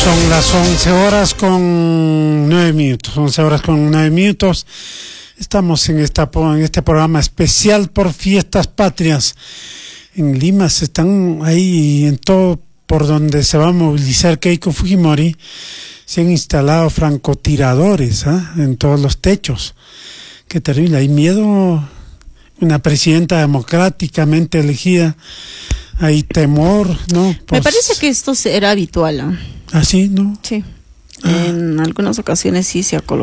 Son las 11 horas con 9 minutos. 11 horas con 9 minutos. Estamos en este programa especial por Fiestas Patrias. En Lima se están ahí en todo por donde se va a movilizar Keiko Fujimori. Se han instalado francotiradores en todos los techos. Qué terrible. Hay miedo. Una presidenta democráticamente elegida. Hay temor, ¿no? Me parece que esto era habitual. ¿Ah, sí? ¿No? Sí. En algunas ocasiones sí se ha colocado